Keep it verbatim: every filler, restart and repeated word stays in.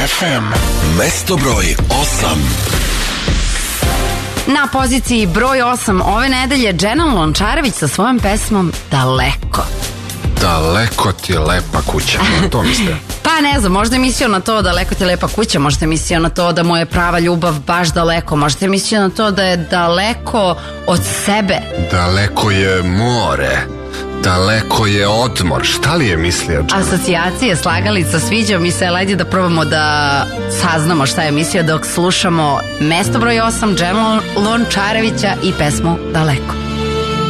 ef em. Mesto broj osam. Na poziciji broj osam ove nedelje Dženan Lončarević sa svojom pesmom Daleko. Daleko ti je lepa kuća, to mislite? Pa ne znam, možda je mislio na to daleko ti je lepa kuća, možda je mislio na to da mu je prava ljubav baš daleko, možda je mislio na to da je daleko od sebe. Daleko je more, daleko je odmor, šta li je mislio? Asocijacije, slagalica, sviđa mi se, ajde da probamo da saznamo šta je mislio dok slušamo mesto broj osam Dženana Lončarevića i pesmu Daleko.